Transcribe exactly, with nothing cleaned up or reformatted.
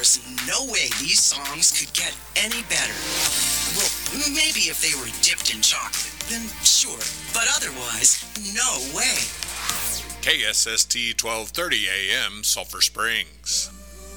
There's no way these songs could get any better. Well, maybe if they were dipped in chocolate, then sure. But otherwise, no way. K S S T twelve thirty A M, Sulphur Springs.